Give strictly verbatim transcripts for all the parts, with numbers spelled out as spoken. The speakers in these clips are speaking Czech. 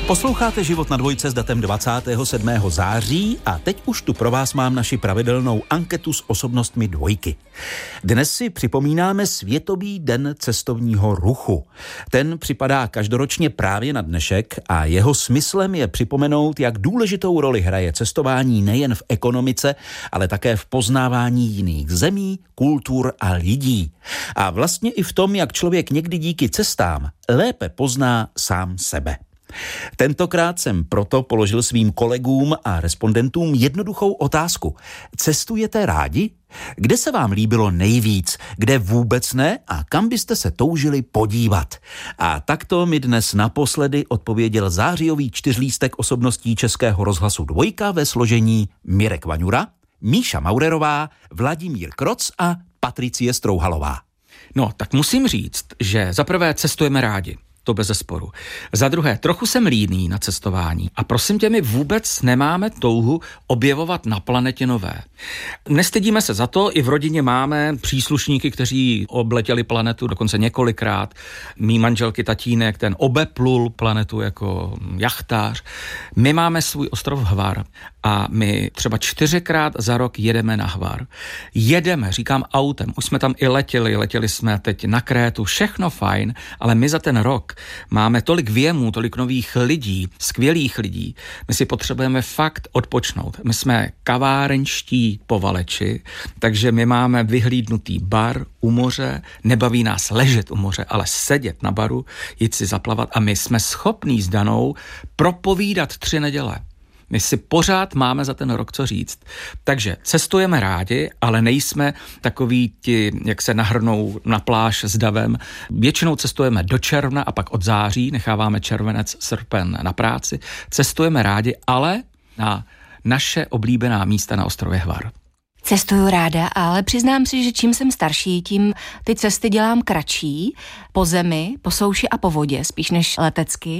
Posloucháte Život na dvojce s datem dvacátého sedmého září a teď už tu pro vás mám naši pravidelnou anketu s osobnostmi dvojky. Dnes si připomínáme Světový den cestovního ruchu. Ten připadá každoročně právě na dnešek a jeho smyslem je připomenout, jak důležitou roli hraje cestování nejen v ekonomice, ale také v poznávání jiných zemí, kultur a lidí. A vlastně i v tom, jak člověk někdy díky cestám lépe pozná sám sebe. Tentokrát jsem proto položil svým kolegům a respondentům jednoduchou otázku. Cestujete rádi? Kde se vám líbilo nejvíc, kde vůbec ne a kam byste se toužili podívat? A takto mi dnes naposledy odpověděl zářijový čtyřlístek osobností Českého rozhlasu Dvojka ve složení Mirek Vaňura, Míša Maurerová, Vladimír Kroc a Patricie Strouhalová. No, tak musím říct, že zaprvé cestujeme rádi. To bezesporu. Za druhé, trochu jsem líný na cestování a prosím tě, my vůbec nemáme touhu objevovat na planetě nové. Nestydíme se za to, i v rodině máme příslušníky, kteří obletěli planetu dokonce několikrát. Mý manželky tatínek, ten obeplul planetu jako jachtář. My máme svůj ostrov Hvar a my třeba čtyřikrát za rok jedeme na Hvar. Jedeme, říkám autem, už jsme tam i letěli, letěli jsme teď na Krétu, všechno fajn, ale my za ten rok máme tolik věmů, tolik nových lidí, skvělých lidí. My si potřebujeme fakt odpočnout. My jsme kavárenští povaleči, takže my máme vyhlídnutý bar u moře, nebaví nás ležet u moře, ale sedět na baru, jít si zaplavat a my jsme schopní s Danou propovídat tři neděle. My si pořád máme za ten rok co říct. Takže cestujeme rádi, ale nejsme takoví ti, jak se nahrnou na pláž s davem. Většinou cestujeme do června a pak od září, necháváme červenec, srpen na práci. Cestujeme rádi, ale na naše oblíbená místa na ostrově Hvar. Cestuju ráda, ale přiznám si, že čím jsem starší, tím ty cesty dělám kratší, po zemi, po souši a po vodě, spíš než letecky.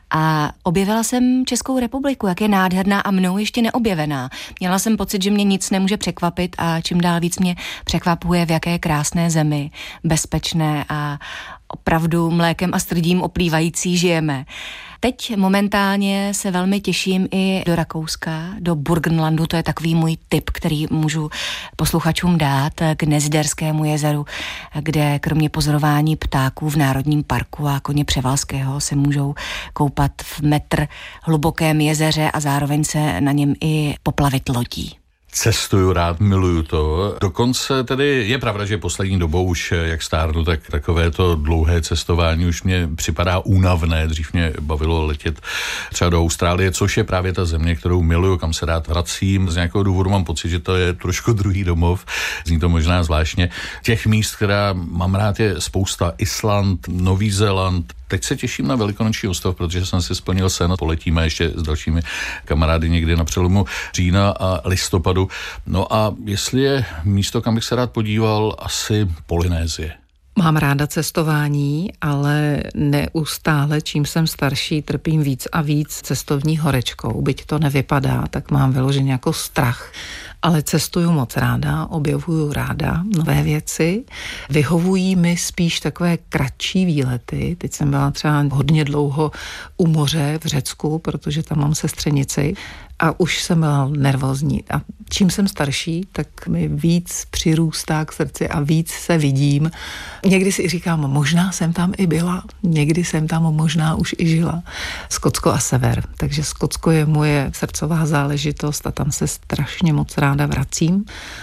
A objevila jsem Českou republiku, jak je nádherná a mnou ještě neobjevená. Měla jsem pocit, že mě nic nemůže překvapit a čím dál víc mě překvapuje, v jaké krásné zemi, bezpečné a opravdu mlékem a strdím oplývající žijeme. Teď momentálně se velmi těším i do Rakouska, do Burgenlandu, to je takový můj tip, který můžu posluchačům dát, k Neziderskému jezeru, kde kromě pozorování ptáků v Národním parku a koně Převalského se můžou koupat v metr hlubokém jezeře a zároveň se na něm i poplavit lodí. Cestuju rád, miluju to. Dokonce tedy je pravda, že poslední dobou už, jak stárnu, tak takové to dlouhé cestování už mě připadá únavné. Dřív mě bavilo letět třeba do Austrálie, což je právě ta země, kterou miluju, kam se rád vracím. Z nějakého důvodu mám pocit, že to je trošku druhý domov. Zní to možná zvláštně. Těch míst, která mám rád, je spousta. Island, Nový Zéland. Teď se těším na Velikonoční ostrov, protože jsem si splnil sen. Poletíme ještě s dalšími kamarády někdy na přelomu října a listopadu. No a jestli je místo, kam bych se rád podíval, asi Polynézie. Mám ráda cestování, ale neustále, čím jsem starší, trpím víc a víc cestovní horečkou. Byť to nevypadá, tak mám vyloženě jako strach. Ale cestuju moc ráda, objevuju ráda nové věci. Vyhovují mi spíš takové kratší výlety. Teď jsem byla třeba hodně dlouho u moře v Řecku, protože tam mám sestřenici a už jsem byla nervózní. A čím jsem starší, tak mi víc přirůstá k srdci a víc se vidím. Někdy si říkám, možná jsem tam i byla, někdy jsem tam možná už i žila. Skotsko a sever. Takže Skotsko je moje srdcová záležitost a tam se strašně moc ráda vracím.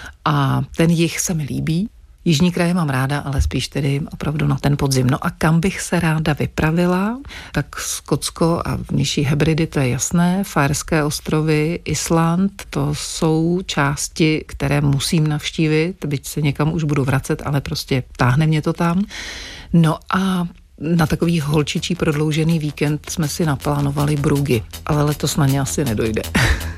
A ten jih se mi líbí. Jižní kraje mám ráda, ale spíš tedy opravdu na ten podzim. No a kam bych se ráda vypravila? Tak Skotsko a vnější Hebridy, to je jasné. Faerské ostrovy, Island, to jsou části, které musím navštívit, byť se někam už budu vracet, ale prostě táhne mě to tam. No a na takový holčičí prodloužený víkend jsme si naplánovali Bruggy, ale letos na ně asi nedojde.